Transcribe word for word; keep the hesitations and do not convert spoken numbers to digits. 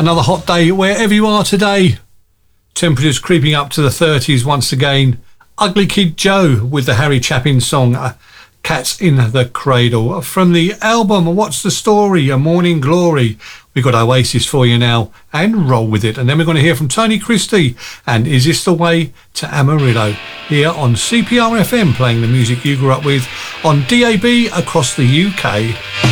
Another hot day wherever you are today. Temperatures creeping up to the thirties once again. Ugly Kid Joe with the Harry Chapin song uh, Cats in the Cradle. From the album What's the Story? A Morning Glory. We've got Oasis for you now, and roll with it. And then we're going to hear from Tony Christie and Is This the Way to Amarillo? Here on C P R F M, playing the music you grew up with on D A B across the U K.